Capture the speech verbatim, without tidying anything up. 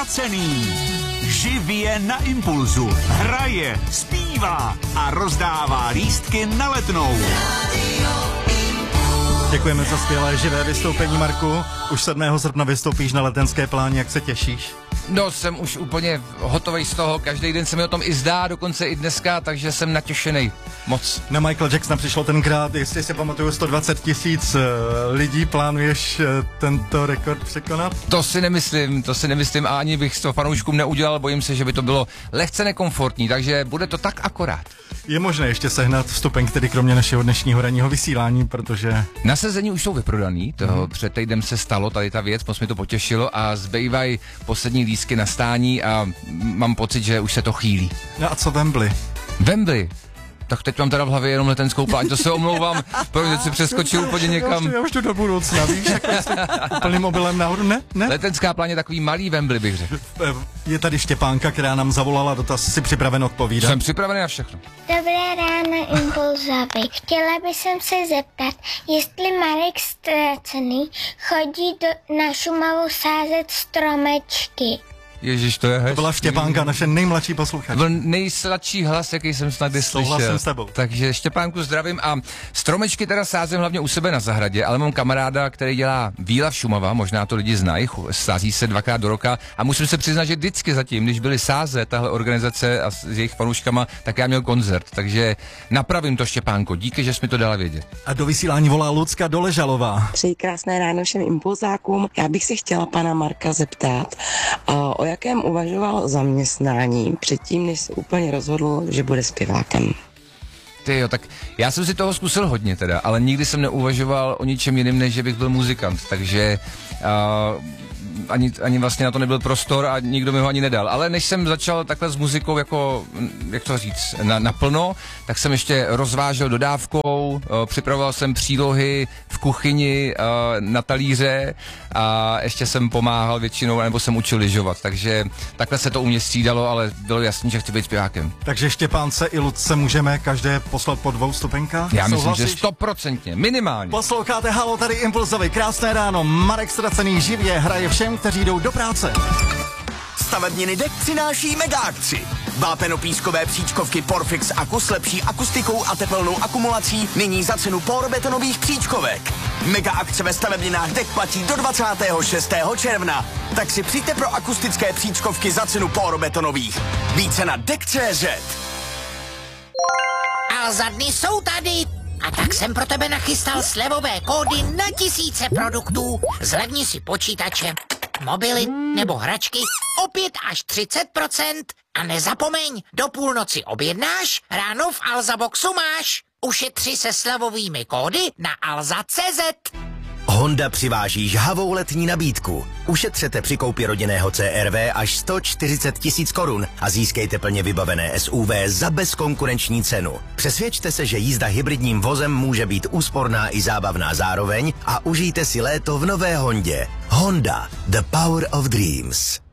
Ztracený. Živě na Impulzu hraje, zpívá a rozdává lístky na Letnou. Děkujeme za skvělé živé vystoupení, Marku. Už sedmého srpna vystoupíš na Letenské pláni, jak se těšíš? No, jsem už úplně hotový z toho, každý den se mi o tom i zdá, dokonce i dneska, takže jsem natěšený moc. Na Michael Jacksona přišlo tenkrát, jestli si pamatuju, sto dvacet tisíc lidí. Plánuješ tento rekord překonat? To si nemyslím, to si nemyslím a ani bych to fanouškům neudělal, bojím se, že by to bylo lehce nekomfortní, takže bude to tak akorát. Je možné ještě sehnat vstupenky, tedy kromě našeho dnešního ranního vysílání, protože... Na sezení už jsou vyprodaný, toho hmm. před týdnem se stalo tady ta věc, moc mi to potěšilo a zbývají poslední lístky na stání a mám pocit, že už se to chýlí. No a co Wembley? Wembley? Tak teď mám teda v hlavě jenom Letenskou pláň, to se omlouvám, protože si přeskočil úplně někam. Já už jdu do budoucna, víš, jako jestli úplným obilem náhodou, ne? ne? Letenská pláň je takový malý Wembley, bych řekl. Je tady Štěpánka, která nám zavolala dotaz, jsi připraven odpovídat? Jsem připravený na všechno. Dobré ráno, Impulzovi. Chtěla bych se zeptat, jestli Marek Ztracený chodí do, na Šumavu sázet stromečky. Ježiš, to je hezký. To byla Štěpánka, naše nejmladší posluchač. Byl nejsladší hlas, jaký jsem snad kdy slyšel. Souhlasím s tebou. Takže Štěpánku zdravím a stromečky teda sázím hlavně u sebe na zahradě, ale mám kamaráda, který dělá Výlav Šumava, možná to lidi znají, sází se dvakrát do roka a musím se přiznat, že vždycky zatím, když byli sázet, tahle organizace a s jejich fanouškama, tak já měl koncert, takže napravím to, Štěpánko, díky, že jsi mi to dala vědět. A do vysílání volá Lucka Doležalová. Přeji krásné ráno všem impulzákům. Já bych se chtěla pana Marka zeptat, o jakém uvažoval zaměstnání předtím, než se úplně rozhodl, že bude zpěvákem. Ty jo, tak já jsem si toho zkusil hodně teda, ale nikdy jsem neuvažoval o ničem jiném, než že bych byl muzikant, takže uh, ani, ani vlastně na to nebyl prostor a nikdo mi ho ani nedal. Ale než jsem začal takhle s muzikou jako, jak to říct, na, naplno, tak jsem ještě rozvážel dodávkou, uh, připravoval jsem přílohy v kuchyni, uh, na talíře a ještě jsem pomáhal většinou, nebo jsem učil lyžovat, takže takhle se to u mě střídalo, ale bylo jasný, že chci být zpěvákem. Takže Štěpánce i Lucce můžeme každé poslat po dvou stupenkách? Já myslím, Souhlasíš? že stoprocentně, minimálně. Posloucháte Halo, tady Impulzovi, krásné ráno, Marek Ztracený živě hraje všem, kteří jdou do práce. Stavebniny Dek přináší mega akci. Vápenopískové příčkovky Porfix Aku s lepší akustikou a tepelnou akumulací nyní za cenu porbetonových příčkovek. Mega akce ve stavebninách Dek platí do dvacátého šestého června. Tak si přijďte pro akustické příčkovky za cenu porbetonových. Více na dek tečka cé zet. A za dny jsou tady. A tak jsem pro tebe nachystal slevové kódy na tisíce produktů. Zlevni si počítače, mobily nebo hračky o pět až třicet procent. A nezapomeň, do půlnoci objednáš, ráno v Alzaboxu máš. Ušetři se slevovými kódy na alza tečka cé zet. Honda přiváží žhavou letní nabídku. Ušetřete při koupi rodinného C R V až sto čtyřicet tisíc korun a získejte plně vybavené S U V za bezkonkurenční cenu. Přesvědčte se, že jízda hybridním vozem může být úsporná i zábavná zároveň a užijte si léto v nové Hondě. Honda, the power of dreams.